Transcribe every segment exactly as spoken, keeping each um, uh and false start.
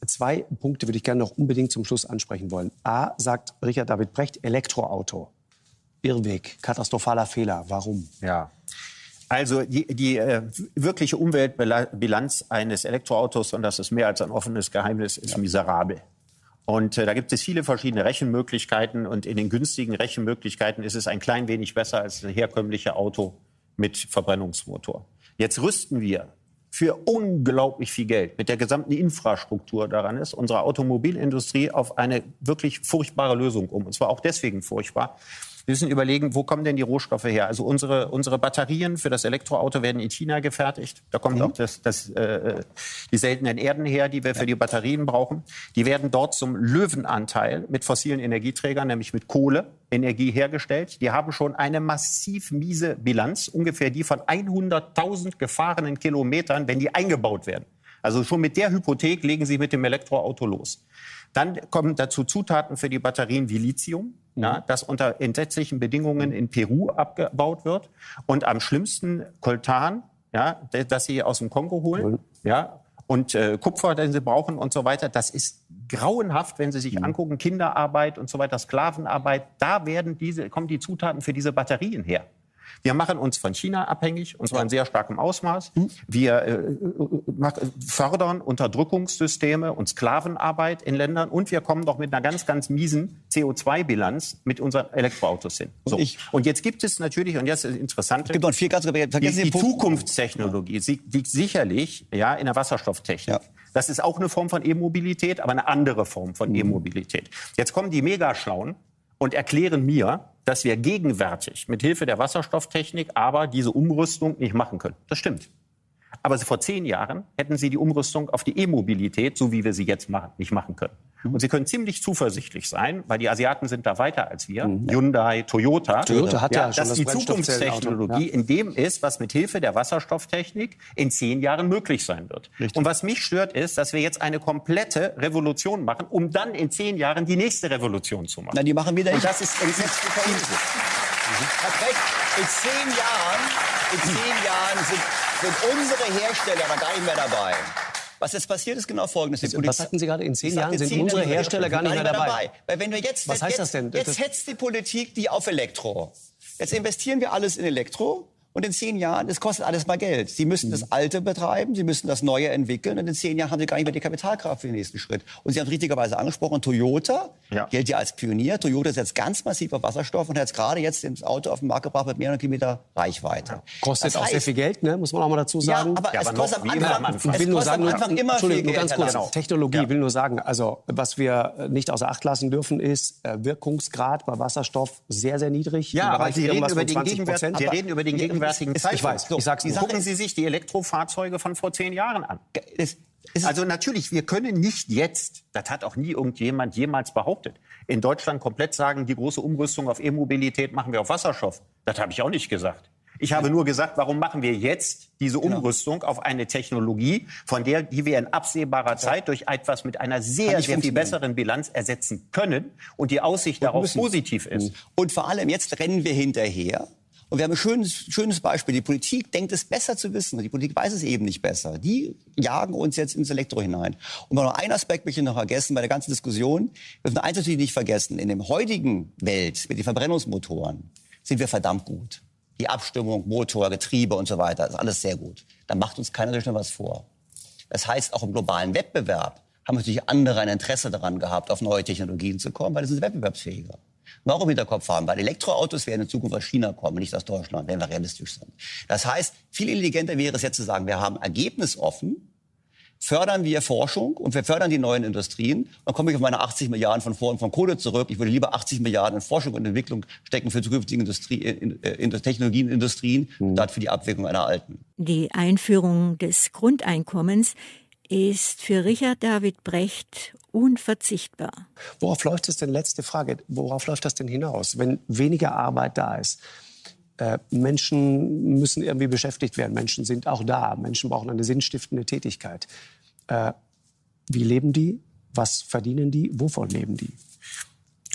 zwei Punkte würde ich gerne noch unbedingt zum Schluss ansprechen wollen. A, sagt Richard David Brecht, Elektroauto. Irrweg, katastrophaler Fehler. Warum? Ja. Also die, die äh, wirkliche Umweltbilanz eines Elektroautos, und das ist mehr als ein offenes Geheimnis, ist ja. miserabel. Und äh, da gibt es viele verschiedene Rechenmöglichkeiten. Und in den günstigen Rechenmöglichkeiten ist es ein klein wenig besser als ein herkömmliches Auto mit Verbrennungsmotor. Jetzt rüsten wir für unglaublich viel Geld mit der gesamten Infrastruktur daran ist, unsere Automobilindustrie auf eine wirklich furchtbare Lösung um. Und zwar auch deswegen furchtbar. Wir müssen überlegen, wo kommen denn die Rohstoffe her? Also unsere, unsere Batterien für das Elektroauto werden in China gefertigt. Da kommt mhm. auch das, das, äh, die seltenen Erden her, die wir ja. für die Batterien brauchen. Die werden dort zum Löwenanteil mit fossilen Energieträgern, nämlich mit Kohleenergie hergestellt. Die haben schon eine massiv miese Bilanz, ungefähr die von hunderttausend gefahrenen Kilometern, wenn die eingebaut werden. Also schon mit der Hypothek legen Sie mit dem Elektroauto los. Dann kommen dazu Zutaten für die Batterien wie Lithium, mhm. ja, das unter entsetzlichen Bedingungen in Peru abgebaut wird. Und am schlimmsten Coltan, ja, das sie aus dem Kongo holen. Mhm. Ja, und äh, Kupfer, den sie brauchen und so weiter. Das ist grauenhaft, wenn Sie sich mhm. angucken. Kinderarbeit und so weiter, Sklavenarbeit. Da werden diese, kommen die Zutaten für diese Batterien her. Wir machen uns von China abhängig, und zwar in sehr starkem Ausmaß. Wir äh, fördern Unterdrückungssysteme und Sklavenarbeit in Ländern. Und wir kommen doch mit einer ganz, ganz miesen C O zwei Bilanz mit unseren Elektroautos hin. So. Und, und jetzt gibt es natürlich, und jetzt ist interessant, gibt noch viel ganz, die, die Zukunftstechnologie, die sicherlich ja, in der Wasserstofftechnik. Ja. Das ist auch eine Form von E-Mobilität, aber eine andere Form von mhm. E-Mobilität. Jetzt kommen die Megaschlauen und erklären mir, dass wir gegenwärtig mit Hilfe der Wasserstofftechnik aber diese Umrüstung nicht machen können. Das stimmt. Aber vor zehn Jahren hätten sie die Umrüstung auf die E-Mobilität, so wie wir sie jetzt machen, nicht machen können. Und sie können ziemlich zuversichtlich sein, weil die Asiaten sind da weiter als wir. Mhm. Hyundai, Toyota. Toyota hat ja, ja schon dass das die Zukunftstechnologie ja. in dem ist, was mit Hilfe der Wasserstofftechnik in zehn Jahren möglich sein wird. Richtig. Und was mich stört, ist, dass wir jetzt eine komplette Revolution machen, um dann in zehn Jahren die nächste Revolution zu machen. Na, die machen wieder nicht. Und das ist entsetzlich. Hat recht. In zehn Jahren, in zehn Jahren sind, sind unsere Hersteller aber gar nicht mehr dabei. Was jetzt passiert, ist genau Folgendes. Was, was sagten Sie gerade? In zehn Jahren sind unsere Hersteller gar nicht mehr dabei. dabei. Weil wenn wir jetzt, was heißt jetzt, das denn? Jetzt hetzt die Politik die auf Elektro. Jetzt investieren wir alles in Elektro. Und in zehn Jahren, das kostet alles mal Geld. Sie müssen das Alte betreiben, Sie müssen das Neue entwickeln. Und in zehn Jahren haben Sie gar nicht mehr die Kapitalkraft für den nächsten Schritt. Und Sie haben es richtigerweise angesprochen, Toyota ja. gilt ja als Pionier. Toyota setzt ganz massiv auf Wasserstoff und hat jetzt gerade jetzt das Auto auf den Markt gebracht mit mehrhundert Kilometer Reichweite. Ja. Kostet das heißt, auch sehr viel Geld, ne? Muss man auch mal dazu sagen. Ja, aber ja, es aber kostet am Anfang, am Anfang. es will nur kostet sagen, am Anfang immer viel nur ganz Geld. kurz, Genau. Technologie, ja. will nur sagen, also was wir nicht außer Acht lassen dürfen, ist äh, Wirkungsgrad bei Wasserstoff sehr, sehr niedrig. Ja, aber Sie reden über, den Gegenwärt, Sie reden über den gegenwärtigen Zeitpunkt. Ich weiß. So, ich sag's gucken Sie sich die Elektrofahrzeuge von vor zehn Jahren an. Es, es also natürlich, wir können nicht jetzt, das hat auch nie irgendjemand jemals behauptet, in Deutschland komplett sagen, die große Umrüstung auf E-Mobilität machen wir auf Wasserstoff. Das habe ich auch nicht gesagt. Ich habe nur gesagt, warum machen wir jetzt diese Umrüstung auf eine Technologie, von der, die wir in absehbarer Zeit durch etwas mit einer sehr, sehr viel besseren Bilanz ersetzen können und die Aussicht darauf positiv ist. Und vor allem jetzt rennen wir hinterher. Und wir haben ein schönes, schönes Beispiel. Die Politik denkt es besser zu wissen. Die Politik weiß es eben nicht besser. Die jagen uns jetzt ins Elektro hinein. Und noch einen Aspekt möchte ich noch vergessen bei der ganzen Diskussion. Wir dürfen eins natürlich nicht vergessen. In der heutigen Welt mit den Verbrennungsmotoren sind wir verdammt gut. Die Abstimmung, Motor, Getriebe und so weiter, ist alles sehr gut. Da macht uns keiner so was vor. Das heißt, auch im globalen Wettbewerb haben natürlich andere ein Interesse daran gehabt, auf neue Technologien zu kommen, weil das ist wettbewerbsfähiger. Und auch im Hinterkopf haben, weil Elektroautos werden in Zukunft aus China kommen, nicht aus Deutschland, wenn wir realistisch sind. Das heißt, viel intelligenter wäre es jetzt zu sagen, wir haben ergebnisoffen, fördern wir Forschung und wir fördern die neuen Industrien. Dann komme ich auf meine achtzig Milliarden von, von, von Kohle zurück. Ich würde lieber achtzig Milliarden in Forschung und Entwicklung stecken für zukünftige Industrie, in, in Technologien, Industrien, mhm. statt für die Abwicklung einer alten. Die Einführung des Grundeinkommens ist für Richard David Brecht unverzichtbar. Worauf läuft es denn, letzte Frage, worauf läuft das denn hinaus, wenn weniger Arbeit da ist? Äh, Menschen müssen irgendwie beschäftigt werden, Menschen sind auch da, Menschen brauchen eine sinnstiftende Tätigkeit. Äh, wie leben die? Was verdienen die? Wovon leben die?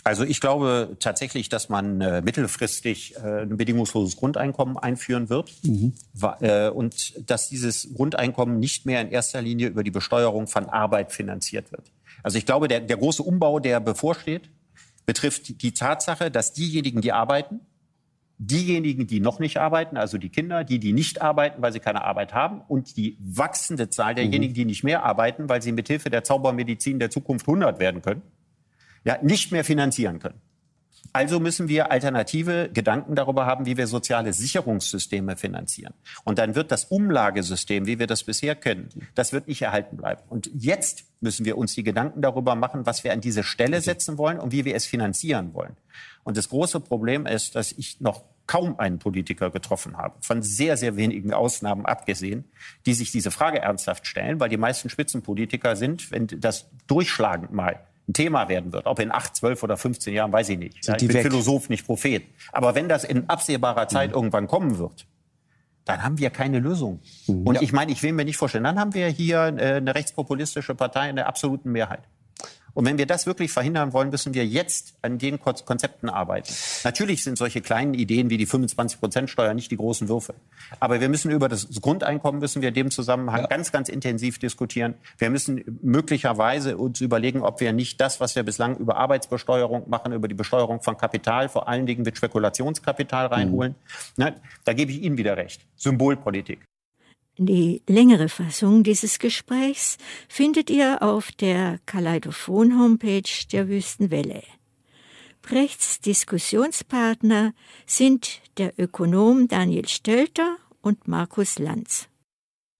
Also ich glaube tatsächlich, dass man äh, mittelfristig äh, ein bedingungsloses Grundeinkommen einführen wird. Mhm. Äh, und dass dieses Grundeinkommen nicht mehr in erster Linie über die Besteuerung von Arbeit finanziert wird. Also ich glaube, der, der große Umbau, der bevorsteht, betrifft die Tatsache, dass diejenigen, die arbeiten, diejenigen, die noch nicht arbeiten, also die Kinder, die, die nicht arbeiten, weil sie keine Arbeit haben, und die wachsende Zahl derjenigen, die nicht mehr arbeiten, weil sie mithilfe der Zaubermedizin der Zukunft hundert werden können, ja, nicht mehr finanzieren können. Also müssen wir alternative Gedanken darüber haben, wie wir soziale Sicherungssysteme finanzieren. Und dann wird das Umlagesystem, wie wir das bisher kennen, das wird nicht erhalten bleiben. Und jetzt müssen wir uns die Gedanken darüber machen, was wir an diese Stelle setzen wollen und wie wir es finanzieren wollen. Und das große Problem ist, dass ich noch kaum einen Politiker getroffen habe, von sehr, sehr wenigen Ausnahmen abgesehen, die sich diese Frage ernsthaft stellen, weil die meisten Spitzenpolitiker sind, wenn das durchschlagend mal ein Thema werden wird, ob in acht, zwölf oder fünfzehn Jahren, weiß ich nicht. Ja, ich bin weg. Philosoph, nicht Prophet. Aber wenn das in absehbarer Zeit mhm. irgendwann kommen wird, dann haben wir keine Lösung. Mhm. Und ja. ich meine, ich will mir nicht vorstellen, dann haben wir hier äh, eine rechtspopulistische Partei in der absoluten Mehrheit. Und wenn wir das wirklich verhindern wollen, müssen wir jetzt an den Konzepten arbeiten. Natürlich sind solche kleinen Ideen wie die fünfundzwanzig Prozent Steuer nicht die großen Würfe. Aber wir müssen über das Grundeinkommen, müssen wir in dem Zusammenhang ja. ganz, ganz intensiv diskutieren. Wir müssen möglicherweise uns überlegen, ob wir nicht das, was wir bislang über Arbeitsbesteuerung machen, über die Besteuerung von Kapital, vor allen Dingen mit Spekulationskapital reinholen. Mhm. Na, da gebe ich Ihnen wieder recht. Symbolpolitik. Die längere Fassung dieses Gesprächs findet ihr auf der Kaleidophon-Homepage der Wüstenwelle. Brechts Diskussionspartner sind der Ökonom Daniel Stelter und Markus Lanz.